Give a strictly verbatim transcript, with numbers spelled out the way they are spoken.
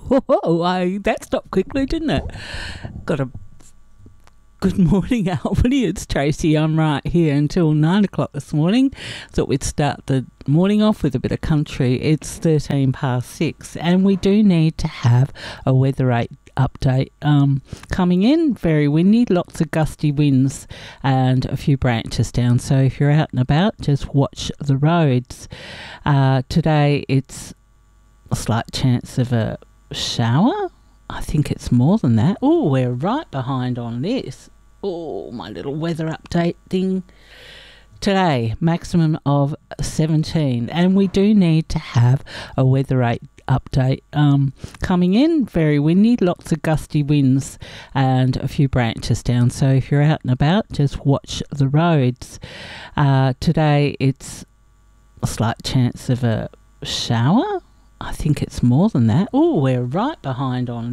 Whoa, I, that stopped quickly, didn't it? Got a good morning, Albany. It's Tracy. I'm right here until nine o'clock this morning. Thought we'd start the morning off with a bit of country. It's thirteen past six, and we do need to have a weather rate update um, coming in. Very windy, lots of gusty winds, and a few branches down. So if you're out and about, just watch the roads. Uh, today, it's a slight chance of a shower. I think it's more than that. Oh, we're right behind on this. Oh, my little weather update thing. Today, maximum of seventeen, and we do need to have a weather rate update um, coming in. Very windy, lots of gusty winds, and a few branches down. So if you're out and about, just watch the roads. Uh, today, it's a slight chance of a shower. I think it's more than that. Oh, we're right behind on